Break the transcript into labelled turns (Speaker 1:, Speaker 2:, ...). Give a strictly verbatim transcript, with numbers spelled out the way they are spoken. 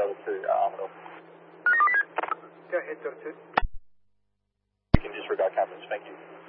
Speaker 1: level two, nominal.
Speaker 2: Go ahead, Doctor.
Speaker 1: You can disregard captains, thank you.